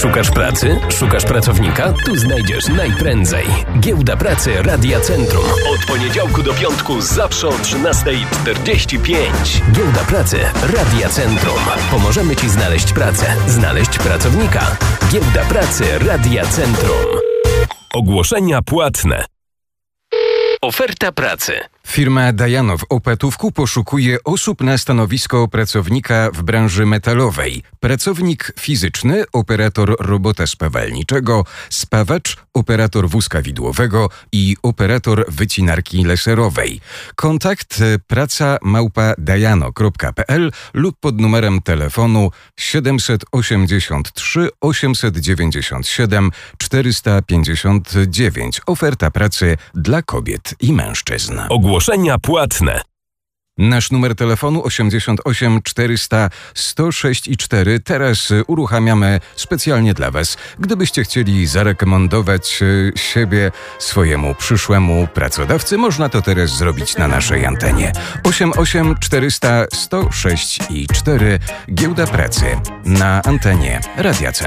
Szukasz pracy? Szukasz pracownika? Tu znajdziesz najprędzej. Giełda Pracy Radia Centrum. Od poniedziałku do piątku zawsze o 13:45. Giełda Pracy Radia Centrum. Pomożemy Ci znaleźć pracę, znaleźć pracownika. Giełda Pracy Radia Centrum. Ogłoszenia płatne. Oferta pracy. Firma Dajano w Opatówku poszukuje osób na stanowisko pracownika w branży metalowej. Pracownik fizyczny, operator robota spawalniczego, spawacz, operator wózka widłowego i operator wycinarki laserowej. Kontakt praca@dajano.pl lub pod numerem telefonu 783 897 459. Oferta pracy dla kobiet i mężczyzn. Ogłoszenia płatne. Nasz numer telefonu 88 400 106 i 4 teraz uruchamiamy specjalnie dla Was. Gdybyście chcieli zarekomendować siebie swojemu przyszłemu pracodawcy, można to teraz zrobić na naszej antenie. 88 400 106 i 4 Giełda Pracy na antenie Radia Centrum.